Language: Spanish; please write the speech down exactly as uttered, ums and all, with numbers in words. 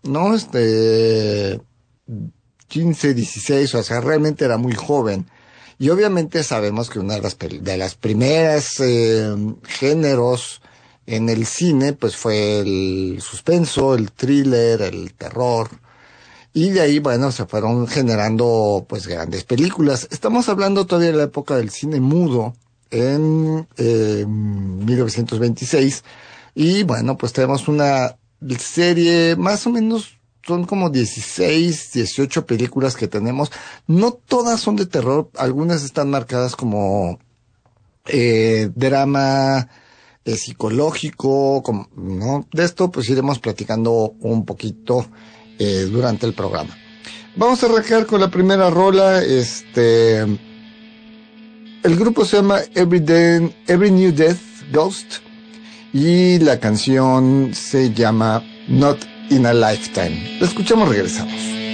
¿no? Este, quince, dieciséis, o sea, realmente era muy joven. Y obviamente sabemos que una de las, de las primeras eh, géneros en el cine, pues fue el suspenso, el thriller, el terror. Y de ahí, bueno, se fueron generando, pues, grandes películas. Estamos hablando todavía de la época del cine mudo, en eh, mil novecientos veintiséis. Y bueno, pues tenemos una serie, más o menos, son como dieciséis, dieciocho películas que tenemos. No todas son de terror, algunas están marcadas como eh, drama eh, psicológico, como, ¿no? De esto pues iremos platicando un poquito eh, durante el programa. Vamos a arrancar con la primera rola. Este, el grupo se llama Every, Day, Every New Death Ghost y la canción se llama Not in a Lifetime. La escuchamos, regresamos.